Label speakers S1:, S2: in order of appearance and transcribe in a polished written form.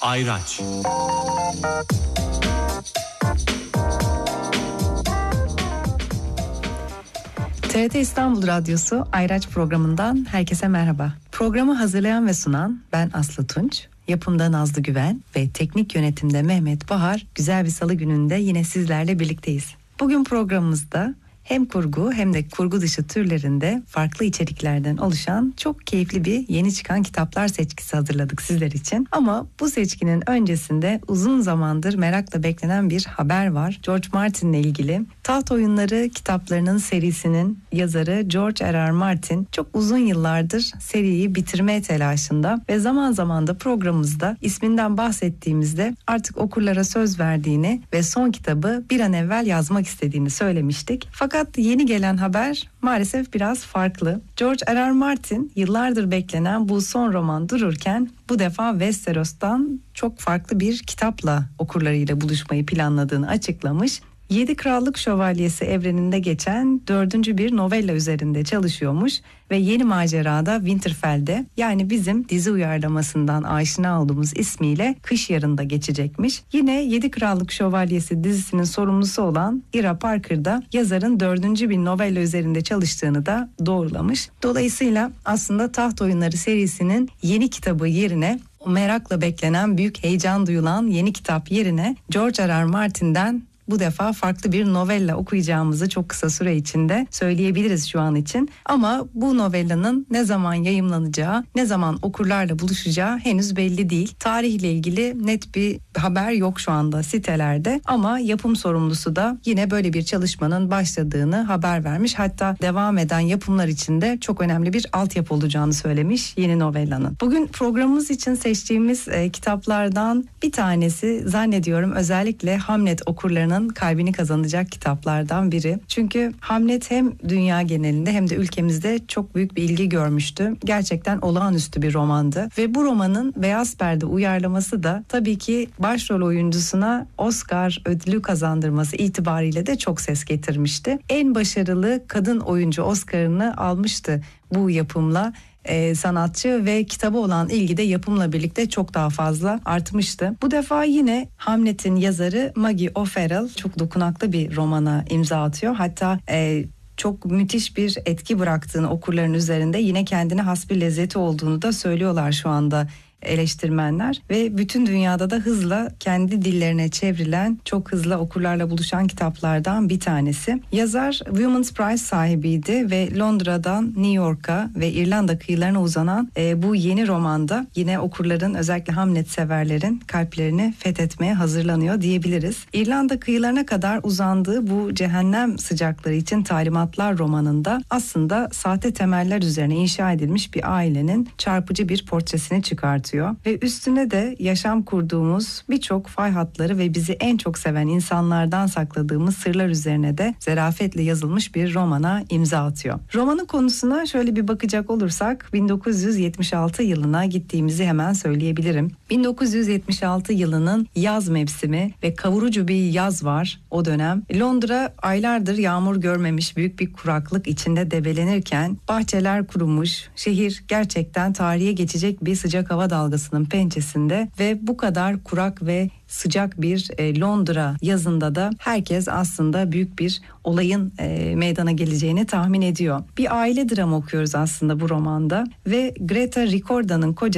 S1: Ayraç.
S2: TRT İstanbul Radyosu Ayraç programından herkese merhaba. Programı hazırlayan ve sunan ben Aslı Tunç. Yapımda Nazlı Güven ve teknik yönetimde Mehmet Bahar. Güzel bir salı gününde yine sizlerle birlikteyiz. Bugün programımızda hem kurgu hem de kurgu dışı türlerinde farklı içeriklerden oluşan çok keyifli bir yeni çıkan kitaplar seçkisi hazırladık sizler için. Ama bu seçkinin öncesinde uzun zamandır merakla beklenen bir haber var. George Martin'le ilgili. Taht Oyunları kitaplarının serisinin yazarı George R.R. Martin çok uzun yıllardır seriyi bitirme telaşında ve zaman zaman da programımızda isminden bahsettiğimizde artık okurlara söz verdiğini ve son kitabı bir an evvel yazmak istediğini söylemiştik. Fakat yeni gelen haber maalesef biraz farklı. George R.R. Martin yıllardır beklenen bu son roman dururken bu defa Westeros'tan çok farklı bir kitapla okurlarıyla buluşmayı planladığını açıklamış. 7 Krallık Şövalyesi evreninde geçen 4. bir novella üzerinde çalışıyormuş ve yeni macerada Winterfell'de, yani bizim dizi uyarlamasından aşina olduğumuz ismiyle Kış Yarı'nda geçecekmiş. Yine 7 Krallık Şövalyesi dizisinin sorumlusu olan Ira Parker da yazarın 4. bir novella üzerinde çalıştığını da doğrulamış. Dolayısıyla aslında Taht Oyunları serisinin yeni kitabı yerine, merakla beklenen, büyük heyecan duyulan yeni kitap yerine George R.R. Martin'den bu defa farklı bir novella okuyacağımızı çok kısa süre içinde söyleyebiliriz şu an için. Ama bu novellanın ne zaman yayımlanacağı, ne zaman okurlarla buluşacağı henüz belli değil. Tarihle ilgili net bir haber yok şu anda sitelerde. Ama yapım sorumlusu da yine böyle bir çalışmanın başladığını haber vermiş. Hatta devam eden yapımlar için de çok önemli bir altyapı olacağını söylemiş yeni novellanın. Bugün programımız için seçtiğimiz kitaplardan bir tanesi, zannediyorum özellikle Hamlet okurlarının kalbini kazanacak kitaplardan biri. Çünkü Hamlet hem dünya genelinde hem de ülkemizde çok büyük bir ilgi görmüştü. Gerçekten olağanüstü bir romandı ve bu romanın Beyaz Perde uyarlaması da tabii ki başrol oyuncusuna Oscar ödülü kazandırması itibariyle de çok ses getirmişti. En başarılı kadın oyuncu Oscar'ını almıştı bu yapımla. Sanatçı ve kitaba olan ilgi de yapımla birlikte çok daha fazla artmıştı. Bu defa yine Hamlet'in yazarı Maggie O'Farrell çok dokunaklı bir romana imza atıyor. Hatta çok müthiş bir etki bıraktığını okurların üzerinde, yine kendine has bir lezzeti olduğunu da söylüyorlar şu anda eleştirmenler ve bütün dünyada da hızla kendi dillerine çevrilen, çok hızlı okurlarla buluşan kitaplardan bir tanesi. Yazar Women's Prize sahibiydi ve Londra'dan New York'a ve İrlanda kıyılarına uzanan bu yeni romanda yine okurların, özellikle Hamlet severlerin kalplerini fethetmeye hazırlanıyor diyebiliriz. İrlanda kıyılarına kadar uzandığı bu cehennem sıcakları için talimatlar romanında aslında sahte temeller üzerine inşa edilmiş bir ailenin çarpıcı bir portresini çıkartıyor. Ve üstüne de yaşam kurduğumuz birçok fay hatları ve bizi en çok seven insanlardan sakladığımız sırlar üzerine de zarafetle yazılmış bir romana imza atıyor. Romanın konusuna şöyle bir bakacak olursak 1976 yılına gittiğimizi hemen söyleyebilirim. 1976 yılının yaz mevsimi ve kavurucu bir yaz var o dönem. Londra aylardır yağmur görmemiş, büyük bir kuraklık içinde debelenirken bahçeler kurumuş, şehir gerçekten tarihe geçecek bir sıcak hava dalgasının pençesinde ve bu kadar kurak ve sıcak bir Londra yazında da herkes aslında büyük bir olayın meydana geleceğini tahmin ediyor. Bir aile dramı okuyoruz aslında bu romanda ve Greta Ricorda'nın kocası